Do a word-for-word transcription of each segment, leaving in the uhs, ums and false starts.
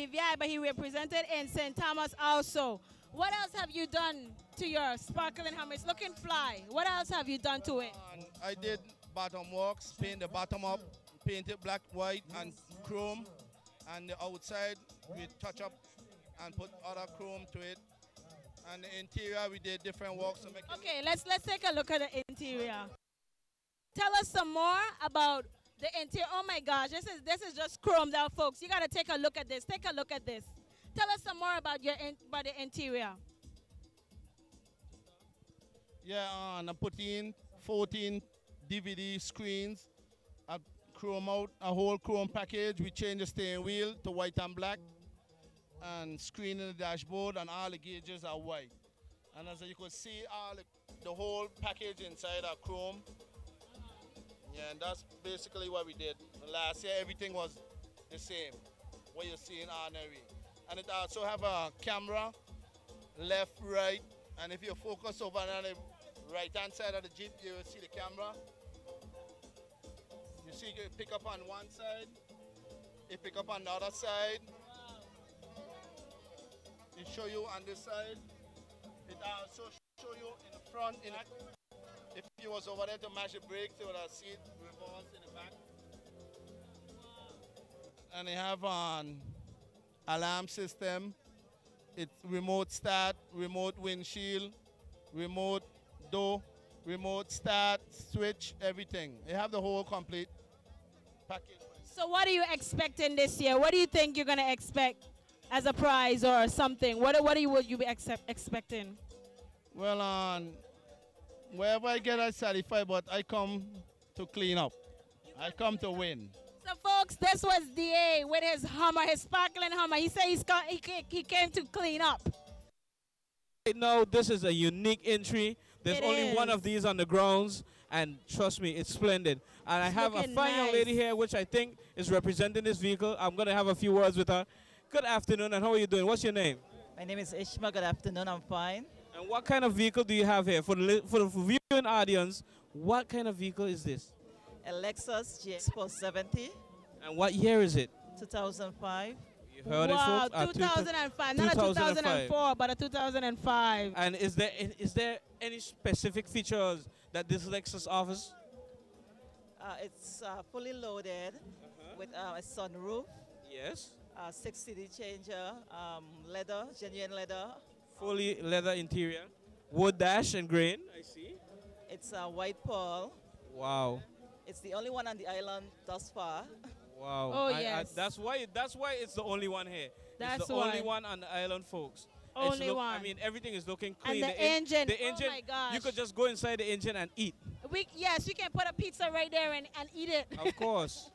V I, but he represented in Saint Thomas also. What else have you done to your sparkling hammer? It's looking fly. What else have you done to it? And I did bottom works, paint the bottom up, paint it black, white, and chrome. And the outside, we touch up and put other chrome to it. And the interior, we did different works to make it. Okay, let's let's take a look at the interior. Tell us some more about the interior. Oh my gosh, this is this is just chromed out, folks. You gotta take a look at this. Take a look at this. Tell us some more about your in, about the interior. Yeah, and I put in fourteen D V D screens. I chrome out a whole chrome package. We changed the steering wheel to white and black, and screen in the dashboard, and all the gauges are white. And as you can see, all the, the whole package inside are chrome. Yeah, and that's basically what we did. Last year, everything was the same, what you see in ordinary. And it also have a camera, left, right, and if you focus over on the right-hand side of the Jeep, you will see the camera. You see, you pick up on one side, you pick up on the other side. It show you on this side. It also show you in the front. In the, if you was over there to match the brakes, you would have seen reverse in the back. And they have an alarm system. It's remote start, remote windshield, remote door, remote start, switch, everything. They have the whole complete package. So what are you expecting this year? What do you think you're gonna expect as a prize or something? What what are you, would you be accept, expecting? Well, um, wherever I get, I satisfied, but I come to clean up. I come to win. So, folks, this was D A with his Hummer, his sparkling Hummer. He said he's got, he, ca- he came to clean up. Right now, this is a unique entry. There's It only is. one of these on the grounds, and trust me, it's splendid. And I It's have a looking fine young nice. lady here, which I think is representing this vehicle. I'm going to have a few words with her. Good afternoon, and how are you doing? What's your name? My name is Ishma. Good afternoon. I'm fine. And what kind of vehicle do you have here? For the, li- for the viewing audience, what kind of vehicle is this? A Lexus G X four seventy, And what year is it? two thousand five. You heard Wow, it, folks? Uh, two- two thousand five. Not a two thousand four, but a two thousand five. And is there is there any specific features that this Lexus offers? Uh, it's uh, fully loaded with uh, a sunroof, Yes. uh, six C D changer, um, leather, genuine leather. Fully leather interior, wood dash and grain. I see. It's a white pearl. Wow. It's the only one on the island thus far. Wow. Oh, I- I- yes. that's why. That's why it's the only one here. That's it's the only why. one on the island, folks. It's Only look- one. I mean, everything is looking And clean. the en- engine, The oh engine. my gosh. You could just go inside the engine and eat. We, yes, we can put a pizza right there and, and eat it. Of course.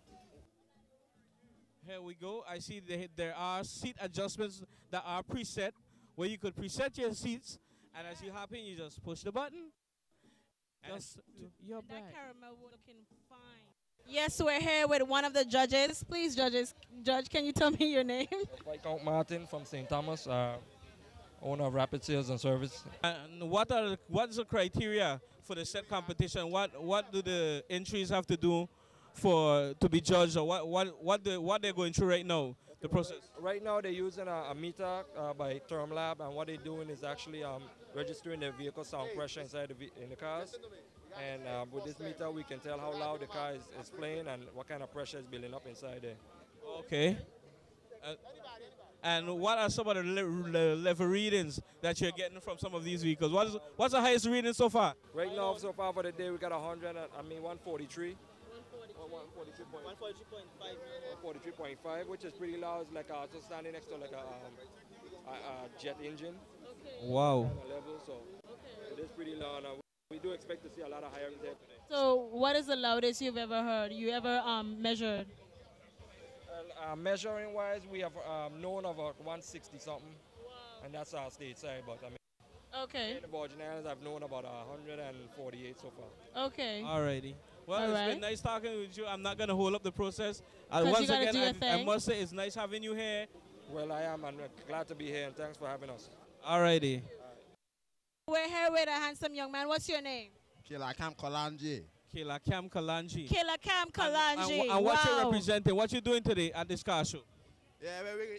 Here we go. I see the, there are seat adjustments that are preset, where you could preset your seats, and as you hop in, you just push the button. Just to your That back. caramel looking fine. Yes, we're here with one of the judges. Please, judges, judge, can you tell me your name? Viscount Martin from Saint Thomas, uh, owner of Rapid Sales and Service. And what are the, what's the criteria for the set competition? What what do the entries have to do for to be judged, or what what what the what they're going through right now? The process. Right now they're using a, a meter uh, by Term Lab, and what they're doing is actually um, registering the vehicle sound pressure inside the ve- in the cars. And uh, with this meter, we can tell how loud the car is, is playing and what kind of pressure is building up inside there. Okay. Uh, and what are some of the le- le- level readings that you're getting from some of these vehicles? What is what's the highest reading so far? Right now, so far for the day, we got one hundred. And, I mean, one forty-three. one forty-three point five, which is pretty loud. It's like uh, just standing next to like a, um, a, a jet engine. Wow. Kind of level, so it is pretty loud. And we do expect to see a lot of higher there today. So, what is the loudest you've ever heard? You ever um measured? Uh, uh, measuring wise, we have um, known about one sixty something, and that's our stateside. But I mean, Okay. in the Virgin Islands, I've known about one forty-eight so far. Okay. Alrighty. Well, All it's right. been nice talking with you. I'm not going to hold up the process. Uh, 'Cause you once gotta again, do your I, I thing. must say it's nice having you here. Well, I am, and we're glad to be here, and thanks for having us. Alrighty. We're here with a handsome young man. What's your name? Kila Cam Kolanje. Kila Cam Kalanji. Killer Cam And, and, Kalanji. and what wow. you're representing, what you're doing today at this car show? Yeah, we, we,